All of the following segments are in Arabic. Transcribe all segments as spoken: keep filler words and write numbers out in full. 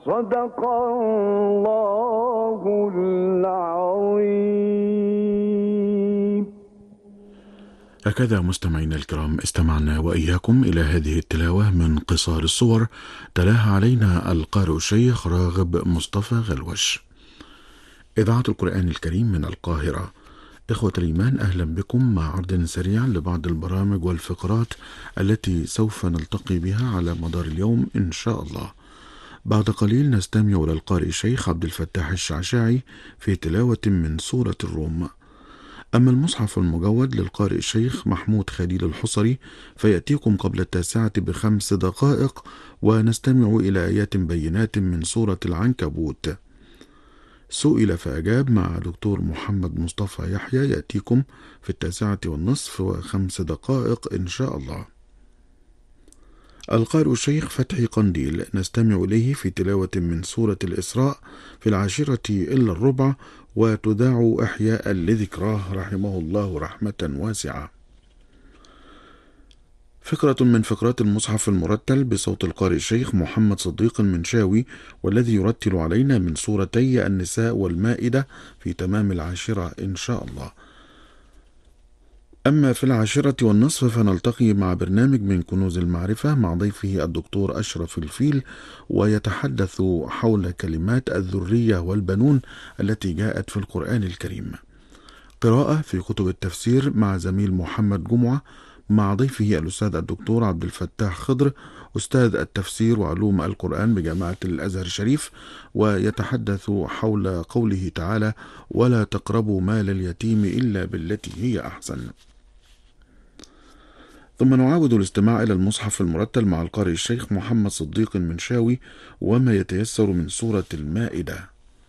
صدق الله العظيم. هكذا مستمعينا الكرام استمعنا وإياكم إلى هذه التلاوة من قصار الصور تلاها علينا القارئ الشيخ راغب مصطفى غلوش. إذاعة القرآن الكريم من القاهرة. إخوة الإيمان، أهلا بكم مع عرض سريع لبعض البرامج والفقرات التي سوف نلتقي بها على مدار اليوم إن شاء الله. بعد قليل نستمع إلى القارئ الشيخ عبد الفتاح الشعشاعي في تلاوة من سورة الروم. أما المصحف المجود للقارئ الشيخ محمود خليل الحصري فيأتيكم قبل التاسعة بخمس دقائق، ونستمع إلى آيات بينات من سورة العنكبوت. سئل فأجاب مع دكتور محمد مصطفى يحيى يأتيكم في التاسعة والنصف وخمس دقائق إن شاء الله. القارئ الشيخ فتحي قنديل نستمع إليه في تلاوة من سورة الإسراء في العاشرة إلا الربع، وتذاع إحياء لذكراه رحمه الله رحمة واسعة. فكرة من فقرات المصحف المرتل بصوت القارئ الشيخ محمد صديق المنشاوي، والذي يرتل علينا من سورتي النساء والمائدة في تمام العاشرة إن شاء الله. أما في العاشرة والنصف فنلتقي مع برنامج من كنوز المعرفة مع ضيفه الدكتور أشرف الفيل، ويتحدث حول كلمات الذرية والبنون التي جاءت في القرآن الكريم. قراءة في كتب التفسير مع زميل محمد جمعة مع ضيفه الأستاذ الدكتور عبد الفتاح خضر أستاذ التفسير وعلوم القرآن بجامعة الأزهر الشريف، ويتحدث حول قوله تعالى: ولا تقربوا مال اليتيم إلا بالتي هي أحسن. ثم نعاود الاستماع إلى المصحف المرتل مع القارئ الشيخ محمد صديق المنشاوي وما يتيسر من سورة المائدة،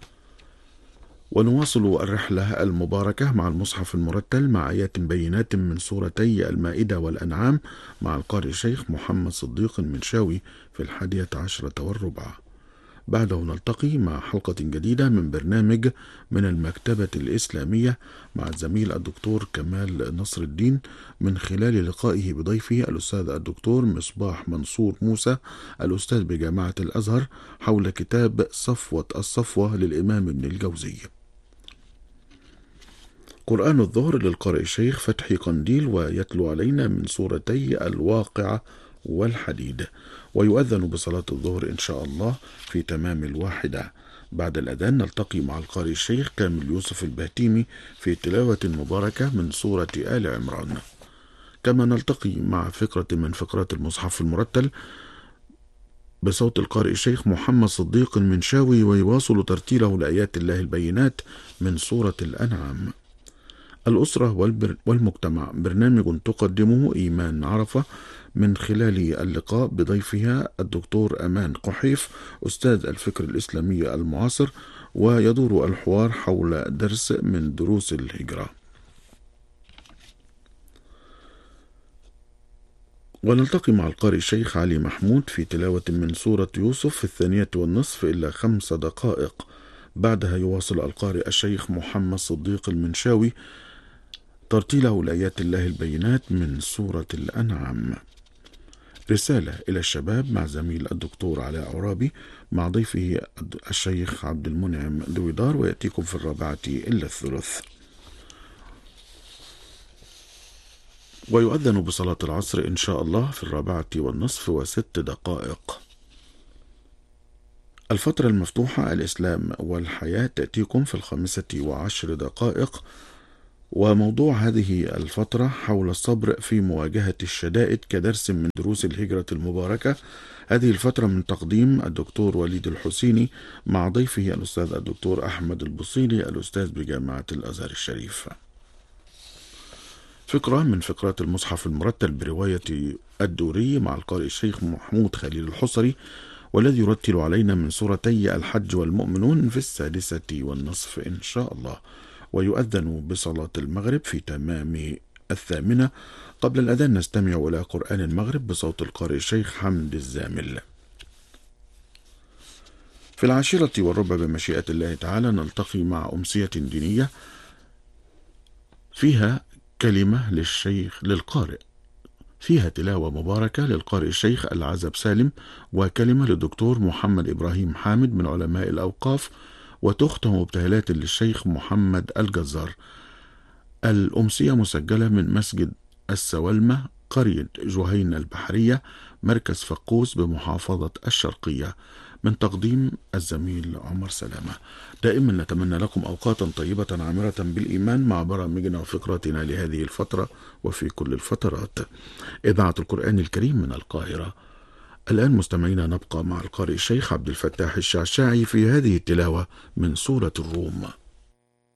ونواصل الرحلة المباركة مع المصحف المرتل مع آيات بينات من سورتي المائدة والأنعام مع القارئ الشيخ محمد صديق المنشاوي في الحادية عشرة والربع. بعده نلتقي مع حلقة جديدة من برنامج من المكتبة الإسلامية مع الزميل الدكتور كمال نصر الدين، من خلال لقائه بضيفه الأستاذ الدكتور مصباح منصور موسى الأستاذ بجامعة الأزهر حول كتاب صفوة الصفوة للإمام ابن الجوزي. قرآن الظهر للقارئ الشيخ فتحي قنديل ويتلو علينا من سورتي الواقعة والحديد، ويؤذن بصلاة الظهر إن شاء الله في تمام الواحدة. بعد الأذان نلتقي مع القارئ الشيخ كامل يوسف البهتيمي في تلاوة مباركة من سورة آل عمران. كما نلتقي مع فقرة من فقرات المصحف المرتل بصوت القارئ الشيخ محمد صديق المنشاوي، ويواصل ترتيله لآيات الله البينات من سورة الأنعام. الأسرة والمجتمع برنامج تقدمه إيمان عرفة من خلال اللقاء بضيفها الدكتور أمان قحيف أستاذ الفكر الإسلامي المعاصر، ويدور الحوار حول درس من دروس الهجرة. ونلتقي مع القارئ الشيخ علي محمود في تلاوة من سورة يوسف في الثانية والنصف إلا خمس دقائق. بعدها يواصل القارئ الشيخ محمد صديق المنشاوي ترتيله لآيات الله البينات من سورة الأنعام. رسالة إلى الشباب مع زميل الدكتور علاء عرابي مع ضيفه الشيخ عبد المنعم دويدار، ويأتيكم في الرابعة إلا الثلث. ويؤذن بصلاة العصر إن شاء الله في الرابعة والنصف وست دقائق. الفترة المفتوحة الإسلام والحياة تأتيكم في الخامسة وعشر دقائق، وموضوع هذه الفترة حول الصبر في مواجهة الشدائد كدرس من دروس الهجرة المباركة. هذه الفترة من تقديم الدكتور وليد الحسيني مع ضيفه الأستاذ الدكتور أحمد البصيلي الأستاذ بجامعة الأزهر الشريف. فقرة من فقرات المصحف المرتل برواية الدوري مع القارئ الشيخ محمود خليل الحصري، والذي يرتل علينا من سورتي الحج والمؤمنون في السادسة والنصف إن شاء الله. ويؤذن بصلاة المغرب في تمام الثامنة. قبل الأذان نستمع إلى قرآن المغرب بصوت القارئ الشيخ حمد الزامل. في العاشرة والربع بمشيئة الله تعالى نلتقي مع أمسية دينية فيها كلمة للشيخ للقارئ فيها تلاوة مباركة للقارئ الشيخ العزب سالم، وكلمة للدكتور محمد إبراهيم حامد من علماء الأوقاف، وتختم ابتهالات للشيخ محمد الجزار. الأمسية مسجلة من مسجد السوالمة، قرية جهينة البحرية، مركز فقوس بمحافظة الشرقية، من تقديم الزميل عمر سلامة. دائما نتمنى لكم أوقاتا طيبة عامرة بالإيمان مع برامجنا وفقراتنا لهذه الفترة وفي كل الفترات. إذاعة القرآن الكريم من القاهرة. الآن مستمعينا نبقى مع القارئ الشيخ عبد الفتاح الشعشاعي في هذه التلاوة من سورة الروم.